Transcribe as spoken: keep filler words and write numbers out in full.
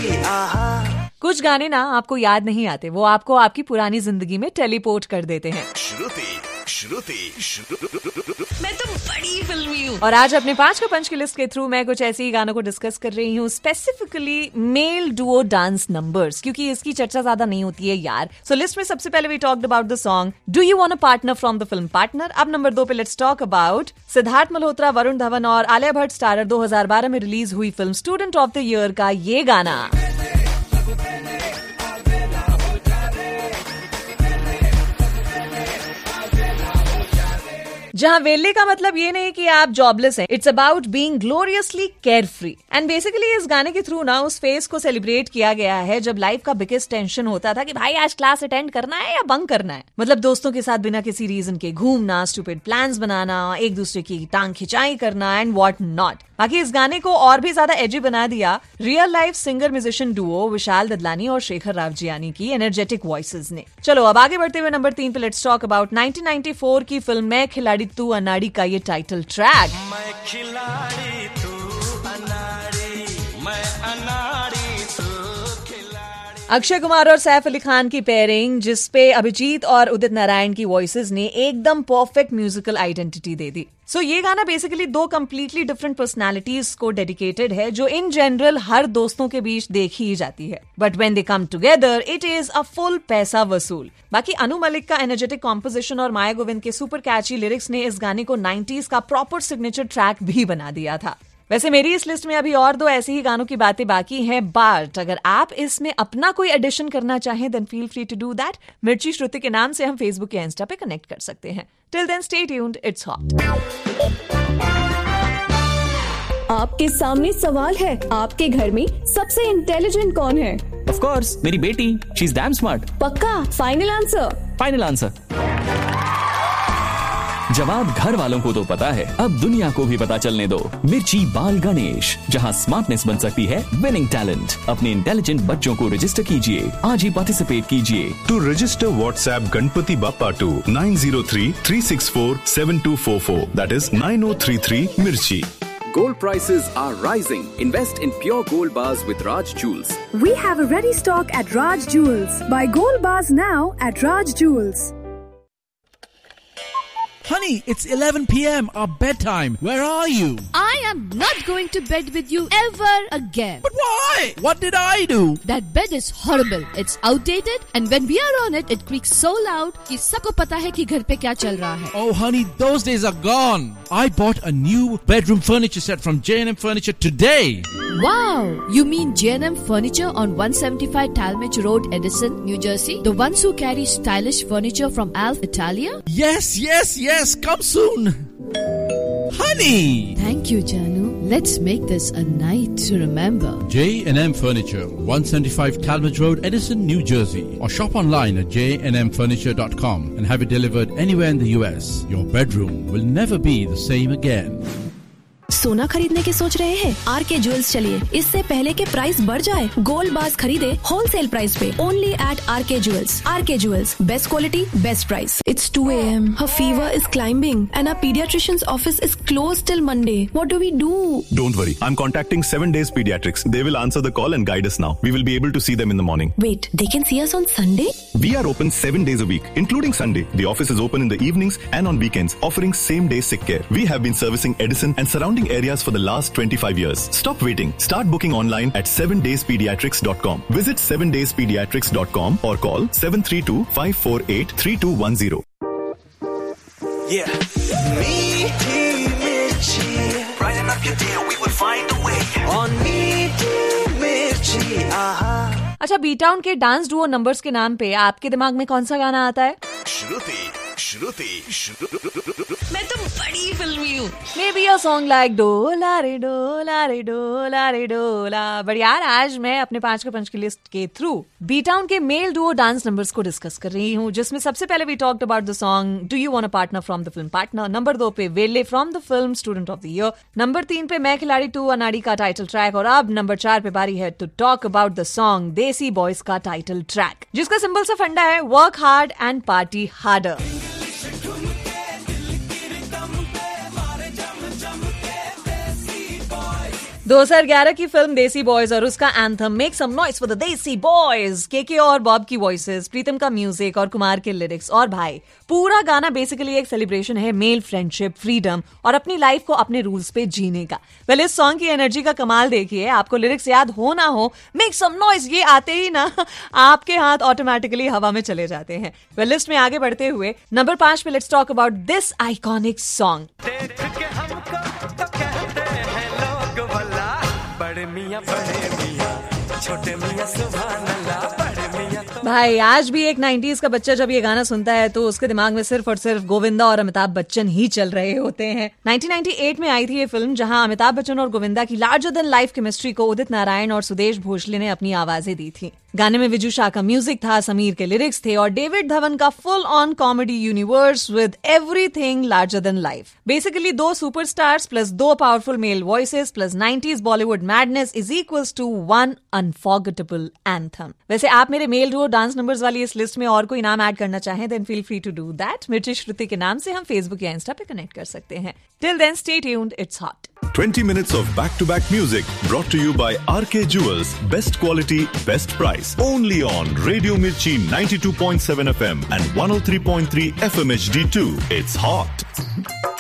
कुछ गाने ना आपको याद नहीं आते, वो आपको आपकी पुरानी जिंदगी में टेलीपोर्ट कर देते हैं। श्रुति श्रुति श्रुति मैं तो बड़ी फिल्मी हूँ। और आज अपने पांच का पंच की लिस्ट के थ्रू मैं कुछ ऐसे ही गानों को डिस्कस कर रही हूँ, specifically mail Duo dance numbers, क्योंकि इसकी चर्चा ज्यादा नहीं होती है यार। सो so, लिस्ट में सबसे पहले we talked about the song do you want a partner from the film partner. अब नंबर दो पे let's talk about Siddharth Malhotra, Varun Dhawan और आलिया भट्ट स्टारर दो हज़ार बारह में रिलीज हुई film student of the year का ये गाना। जहां वेले का मतलब ये नहीं कि आप जॉबलेस हैं, it's about being gloriously care free. And basically इस गाने के थ्रू ना उस फेस को सेलिब्रेट किया गया है जब लाइफ का बिगेस्ट टेंशन होता था कि भाई आज क्लास अटेंड करना है या बंक करना है। मतलब दोस्तों के साथ बिना किसी रीजन के घूमना, स्टूपिड प्लान्स बनाना, एक दूसरे की टांग खिंचाई करना एंड व्हाट नॉट। बाकी इस गाने को और भी ज्यादा एजी बना दिया real life singer musician Duo Vishal Dadlani और शेखर रावजियानी की एनर्जेटिक वॉइसेस ने। चलो अब आगे बढ़ते हुए नंबर तीन पे let's talk about nineteen ninety four की फिल्म मैं खिलाड़ी तू अनाड़ी का ये टाइटल ट्रैक। मैं खिलाड़ी तू अनाड़ी, मैं अनाड़ी तू खिलाड़ी। अक्षय कुमार और सैफ अली खान की पेयरिंग, जिसपे अभिजीत और उदित नारायण की वॉइसेस ने एकदम परफेक्ट म्यूजिकल आइडेंटिटी दे दी। सो so, ये गाना बेसिकली दो कंप्लीटली डिफरेंट पर्सनालिटीज को डेडिकेटेड है जो इन जनरल हर दोस्तों के बीच देखी ही जाती है, but when they come together it is a full पैसा वसूल। बाकी अनु मलिक का एनर्जेटिक कॉम्पोजिशन और माया गोविंद के सुपर कैची लिरिक्स ने इस गाने को नाइंटीज़ का प्रॉपर सिग्नेचर ट्रैक भी बना दिया था। वैसे मेरी इस लिस्ट में अभी और दो ऐसे ही गानों की बातें बाकी हैं, बट अगर आप इसमें अपना कोई एडिशन करना चाहें then feel free to do that. मिर्ची श्रुति के नाम से हम फेसबुक या इंस्टा पे कनेक्ट कर सकते हैं। Till then stay tuned, it's hot. आपके सामने सवाल है, आपके घर में सबसे इंटेलिजेंट कौन है? ऑफ कोर्स मेरी बेटी, शी इज डैम स्मार्ट। पक्का? Final answer? Final answer. जवाब घर वालों को तो पता है, अब दुनिया को भी पता चलने दो। मिर्ची बाल गणेश, जहां स्मार्टनेस बन सकती है विनिंग टैलेंट। अपने इंटेलिजेंट बच्चों को रजिस्टर कीजिए, आज ही पार्टिसिपेट कीजिए। To register WhatsApp Ganpati Bappa to nine zero three three six four seven to four four, that is nine O three three मिर्ची। Gold prices are rising. Invest in pure gold bars with Raj Jewels. We have a ready stock at Raj Jewels. Buy gold bars now at Raj Jewels. Honey, it's eleven p.m. Our bedtime. Where are you? I am not going to bed with you ever again. But why? What did I do? That bed is horrible. It's outdated and when we are on it, it creaks so loud कि सबको पता है कि घर पे क्या चल रहा है. Oh honey, those days are gone. I bought a new bedroom furniture set from J and M Furniture today. Wow! You mean J and M Furniture on one seventy-five Talmadge Road, Edison, New Jersey? The ones who carry stylish furniture from Alf Italia? Yes, yes, yes. Yes, come soon. Honey! Thank you, Janu. Let's make this a night to remember. J and M Furniture, one seventy-five Talmadge Road, Edison, New Jersey. Or shop online at j n m furniture dot com and have it delivered anywhere in the U S. Your bedroom will never be the same again. सोना खरीदने के सोच रहे हैं? Are के jewels चलिए, इससे पहले के प्राइस बढ़ जाए। गोल्ड बार्स खरीदे होलसेल प्राइस पे ओनली एट आर के ज्वेल्स। आर के jewels, best quality, best price. It's two a m Her fever is climbing and our pediatrician's office is closed till Monday. What do we do? Don't worry, I'm contacting seven days Pediatrics. They will answer the call and guide us now. We will be able to see them in the morning. Wait, they can see us on Sunday? We are open seven days a week, including Sunday. The office is open in the evenings and on weekends, offering same-day sick care. We have been servicing Edison and surrounding areas for the last twenty-five years. Stop waiting. Start booking online at seven days pediatrics dot com. Visit seven days pediatrics dot com or call seven three two five four eight three two one zero. Yeah. Meaty Mirchi. Brighten up your day, we will find a way. On Meaty Mirchi. Aha. अच्छा, B town के dance Duo numbers के नाम पे आपके दिमाग में कौन सा गाना आता है? श्रुति श्रुति श्रुति मैं तो बड़ी फिल्मी हूँ. May be a song like डोला रे डोला रे डोला रे डोला. बट यार आज मैं अपने पांच का पंच की लिस्ट के थ्रू बी टाउन के मेल डुओ डांस नंबर्स को डिस्कस कर रही हूँ, जिसमें सबसे पहले we talked about the song do you want a partner from the film partner. Number दो पे वेले from the film student of the year. Number तीन पे मैं खिलाड़ी टू अनाड़ी का टाइटल ट्रैक. और अब नंबर चार पे बारी है to talk about the song देसी बॉयज का टाइटल ट्रैक, जिसका सिंपल सा फंडा है work hard and party harder. दो हज़ार ग्यारह की फिल्म देसी बॉयज और उसका anthem make some noise for the देसी बॉयज, केके और बॉब की वॉइसेस, प्रीतम का म्यूजिक और कुमार के लिरिक्स। और भाई पूरा गाना बेसिकली एक सेलिब्रेशन है मेल फ्रेंडशिप, फ्रीडम और अपनी लाइफ को अपने रूल्स पे जीने का। वेल इस सॉन्ग की एनर्जी का कमाल देखिए, आपको लिरिक्स याद हो ना हो, मेक सम नॉइज ये आते ही ना आपके हाथ ऑटोमेटिकली हवा में चले जाते हैं। वेल लिस्ट में आगे बढ़ते हुए नंबर पांच पे let's talk about this iconic song. भाई आज भी एक नाइंटीज़ का बच्चा जब ये गाना सुनता है तो उसके दिमाग में सिर्फ और सिर्फ गोविंदा और अमिताभ बच्चन ही चल रहे होते हैं। नाइनटीन नाइंटी एट में आई थी ये फिल्म, जहां अमिताभ बच्चन और गोविंदा की लार्जर देन लाइफ केमिस्ट्री को उदित नारायण और सुदेश भोसले ने अपनी आवाजें दी थी। गाने में विजू शाह का म्यूजिक था, समीर के लिरिक्स थे और डेविड धवन का full on comedy universe with everything larger than life. Basically दो सुपरस्टार्स प्लस दो powerful mail voices plus nineties Bollywood madness is equals to one unforgettable anthem. वैसे आप मेरे मेल रो डांस नंबर्स वाली इस लिस्ट में और कोई नाम ऐड करना चाहें then feel free to do that. मिर्ची श्रुति के नाम से हम फेसबुक या इंस्टा पे कनेक्ट कर सकते हैं। Till then stay tuned, it's hot. twenty minutes of back-to-back music brought to you by R K Jewels. Best quality, best price. Only on Radio Mirchi ninety-two point seven F M and one oh three point three F M H D two. It's hot.